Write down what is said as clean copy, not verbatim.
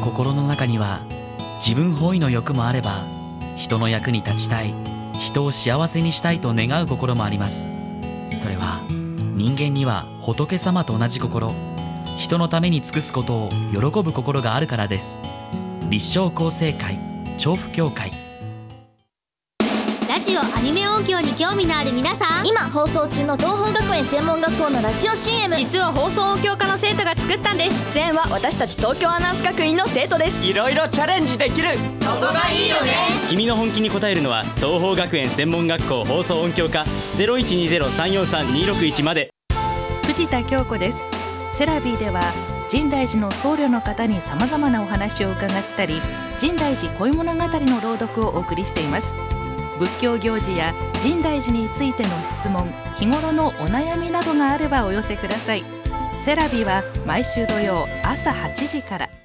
心の中には自分本位の欲もあれば、人の役に立ちたい、人を幸せにしたいと願う心もあります。それは人間には仏様と同じ心、人のために尽くすことを喜ぶ心があるからです。立正厚生会調布協会。 ラジオアニメ音響に興味のある皆さん、 今放送中の東邦学園専門学校のラジオ CM、 実は放送音響科の生徒が作ったんです。 出演は私たち東京アナウンス学院の生徒です。 いろいろチャレンジできる、 そこがいいよね。 君の本気に応えるのは東邦学園専門学校放送音響科 0120-343-261 まで。 藤田京子です。セラビーでは深大寺の僧侶の方にさまざまなお話を伺ったり、深大寺恋物語の朗読をお送りしています。仏教行事や深大寺についての質問、日頃のお悩みなどがあればお寄せください。セラビは毎週土曜朝8時から。